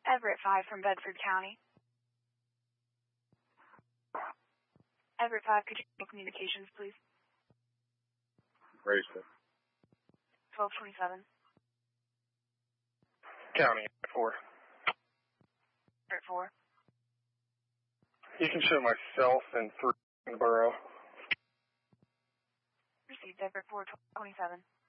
Everett 5 from Bedford County. Everett 5, could you make communications, please? Raise it. 1227. County, 4. Everett 4. You can show myself and 3 in the borough. Received, Everett 4, 1227.